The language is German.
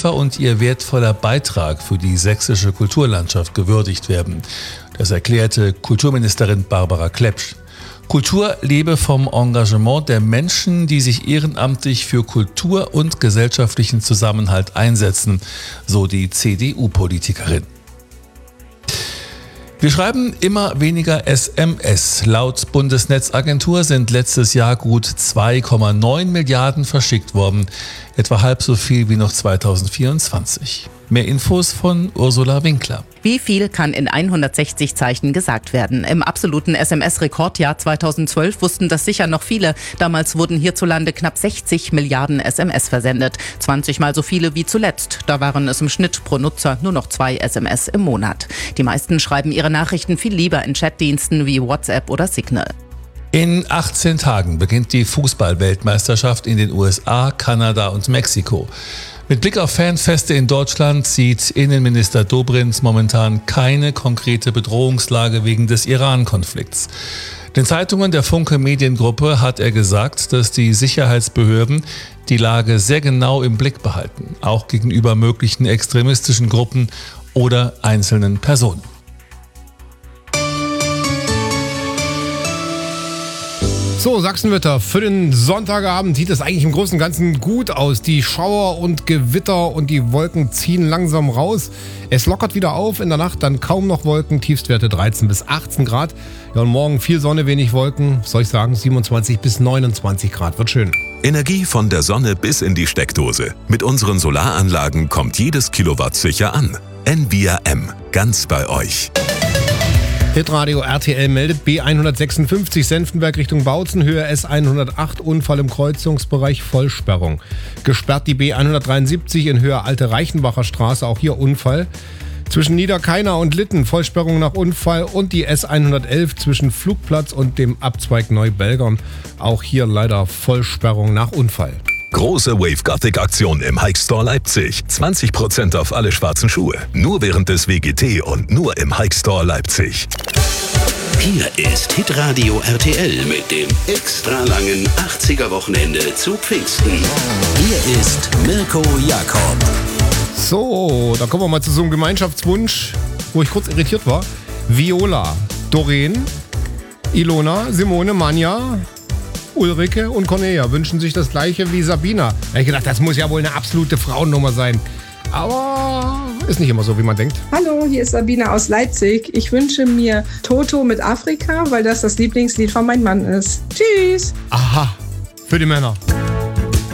Opfer und ihr wertvoller Beitrag für die sächsische Kulturlandschaft gewürdigt werden. Das erklärte Kulturministerin Barbara Klepsch. Kultur lebe vom Engagement der Menschen, die sich ehrenamtlich für Kultur und gesellschaftlichen Zusammenhalt einsetzen, so die CDU-Politikerin. Wir schreiben immer weniger SMS. Laut Bundesnetzagentur sind letztes Jahr gut 2,9 Milliarden verschickt worden, etwa halb so viel wie noch 2024. Mehr Infos von Ursula Winkler. Wie viel kann in 160 Zeichen gesagt werden? Im absoluten SMS-Rekordjahr 2012 wussten das sicher noch viele. Damals wurden hierzulande knapp 60 Milliarden SMS versendet. 20 Mal so viele wie zuletzt. Da waren es im Schnitt pro Nutzer nur noch 2 SMS im Monat. Die meisten schreiben ihre Nachrichten viel lieber in Chatdiensten wie WhatsApp oder Signal. In 18 Tagen beginnt die Fußball-Weltmeisterschaft in den USA, Kanada und Mexiko. Mit Blick auf Fanfeste in Deutschland sieht Innenminister Dobrindt momentan keine konkrete Bedrohungslage wegen des Iran-Konflikts. Den Zeitungen der Funke Mediengruppe hat er gesagt, dass die Sicherheitsbehörden die Lage sehr genau im Blick behalten, auch gegenüber möglichen extremistischen Gruppen oder einzelnen Personen. So, Sachsenwetter. Für den Sonntagabend sieht es eigentlich im Großen und Ganzen gut aus. Die Schauer und Gewitter und die Wolken ziehen langsam raus. Es lockert wieder auf, in der Nacht dann kaum noch Wolken, Tiefstwerte 13 bis 18 Grad. Ja, und morgen viel Sonne, wenig Wolken, soll ich sagen 27 bis 29 Grad, wird schön. Energie von der Sonne bis in die Steckdose. Mit unseren Solaranlagen kommt jedes Kilowatt sicher an. Envia M, ganz bei euch. Hitradio RTL meldet B156 Senftenberg Richtung Bautzen, Höhe S108, Unfall im Kreuzungsbereich, Vollsperrung. Gesperrt die B173 in Höhe Alte Reichenbacher Straße, auch hier Unfall. Zwischen Niederkainer und Litten, Vollsperrung nach Unfall, und die S111 zwischen Flugplatz und dem Abzweig Neubelgern, auch hier leider Vollsperrung nach Unfall. Große Wave Gothic Aktion im Hike Store Leipzig. 20% auf alle schwarzen Schuhe. Nur während des WGT und nur im Hike Store Leipzig. Hier ist Hitradio RTL mit dem extra langen 80er Wochenende zu Pfingsten. Hier ist Mirko Jakob. So, da kommen wir mal zu so einem Gemeinschaftswunsch, wo ich kurz irritiert war. Viola, Doreen, Ilona, Simone, Manja, Ulrike und Cornelia wünschen sich das gleiche wie Sabina. Da habe ich gedacht, das muss ja wohl eine absolute Frauennummer sein. Aber ist nicht immer so, wie man denkt. Hallo, hier ist Sabina aus Leipzig. Ich wünsche mir Toto mit Afrika, weil das Lieblingslied von meinem Mann ist. Tschüss. Aha, für die Männer.